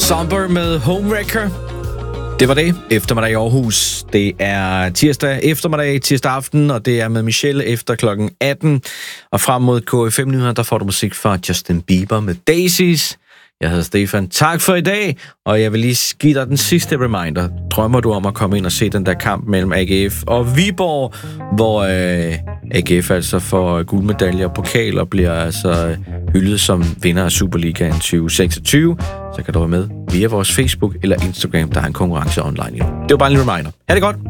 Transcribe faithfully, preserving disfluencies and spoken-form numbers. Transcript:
Somber med Homewrecker. Det var det. Eftermiddag i Aarhus. Det er tirsdag eftermiddag, tirsdag aften, og det er med Michelle efter klokken atten. Og frem mod K F M-nyheder, der får du musik fra Justin Bieber med Daisies. Jeg hedder Stefan. Tak for i dag, og jeg vil lige give dig den sidste reminder. Drømmer du om at komme ind og se den der kamp mellem A G F og Viborg, hvor øh, A G F altså får guldmedaljer og pokal og bliver altså hyldet som vinder af Superligaen tyve seksogtyve, så kan du være med via vores Facebook eller Instagram, der er en konkurrence online. Det var bare en reminder. Ha' det godt!